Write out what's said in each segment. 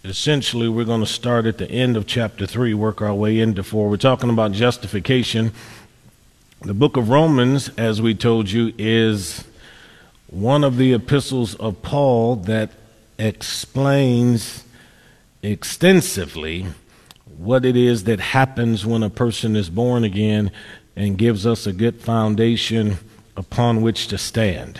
Essentially, we're going to start at the end of chapter 3, work our way into 4. We're talking about justification. The book of Romans, as we told you, is one of the epistles of Paul that explains extensively what it is that happens when a person is born again and gives us a good foundation upon which to stand.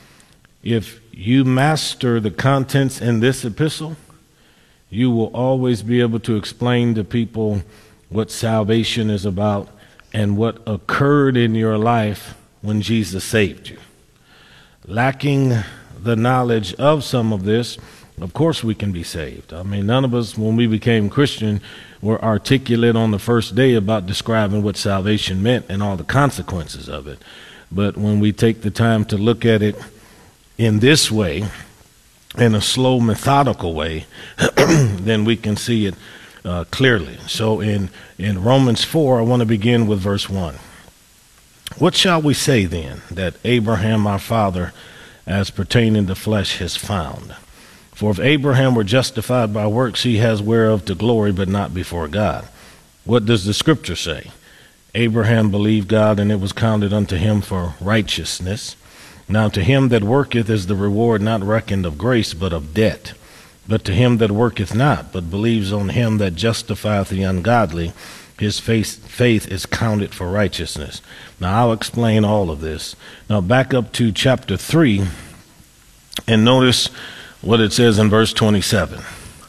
If you master the contents in this epistle, you will always be able to explain to people what salvation is about and what occurred in your life when Jesus saved you. Lacking the knowledge of some of this, of course we can be saved. I mean, none of us, when we became Christian, were articulate on the first day about describing what salvation meant and all the consequences of it. But when we take the time to look at it in this way, in a slow, methodical way, then we can see it clearly. So in Romans 4, I want to begin with verse 1. What shall we say then that Abraham our father, as pertaining to flesh, has found? For if Abraham were justified by works, he has whereof to glory, but not before God. What does the scripture say? Abraham believed God, and it was counted unto him for righteousness. Now to him that worketh is the reward not reckoned of grace, but of debt. But to him that worketh not, but believes on him that justifieth the ungodly, his faith is counted for righteousness. Now I'll explain all of this. Now back up to chapter 3 and notice what it says in verse 27.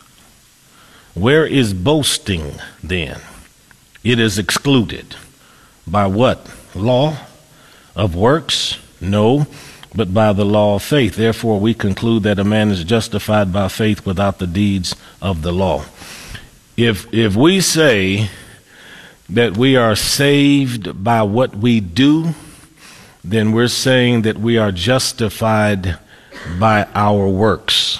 Where is boasting then? It is excluded. By what? Law? Of works? No, but by the law of faith. Therefore we conclude that a man is justified by faith without the deeds of the law. If we say that we are saved by what we do, then we're saying that we are justified by our works.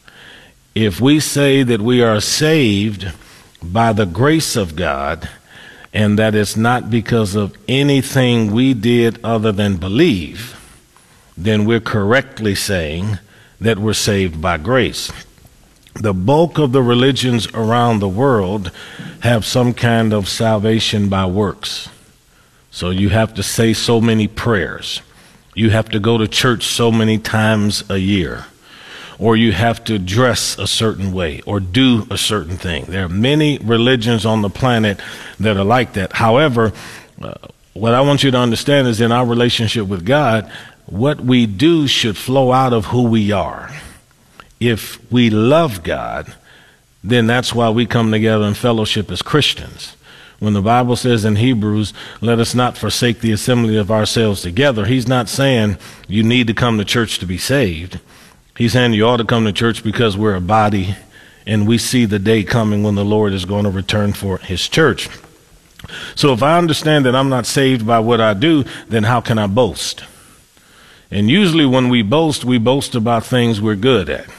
If we say that we are saved by the grace of God, and that it's not because of anything we did other than believe, then we're correctly saying that we're saved by grace. The bulk of the religions around the world have some kind of salvation by works. So you have to say so many prayers. You have to go to church so many times a year. Or you have to dress a certain way or do a certain thing. There are many religions on the planet that are like that. However, what I want you to understand is in our relationship with God, what we do should flow out of who we are. If we love God, then that's why we come together in fellowship as Christians. When the Bible says in Hebrews, let us not forsake the assembly of ourselves together, he's not saying you need to come to church to be saved. He's saying you ought to come to church because we're a body and we see the day coming when the Lord is going to return for his church. So if I understand that I'm not saved by what I do, then how can I boast? And usually when we boast about things we're good at,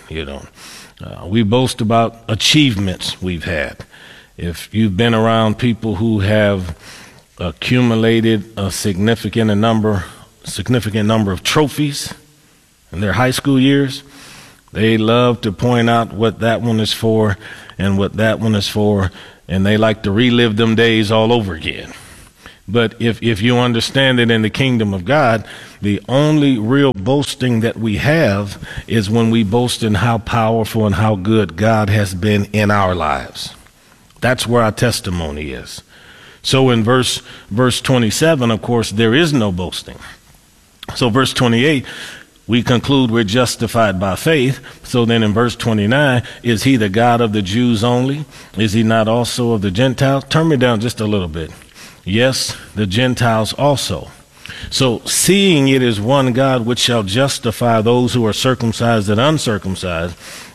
we boast about achievements we've had. If you've been around people who have accumulated a significant number of trophies in their high school years, they love to point out what that one is for and what that one is for, and they like to relive them days all over again. But if you understand that in the kingdom of God, the only real boasting that we have is when we boast in how powerful and how good God has been in our lives. That's where our testimony is. So in verse 27, of course, there is no boasting. So verse 28, we conclude we're justified by faith. So then in verse 29, is he the God of the Jews only? Is he not also of the Gentiles? Turn me down just a little bit. Yes, the Gentiles also. So seeing it is one God which shall justify those who are circumcised and uncircumcised,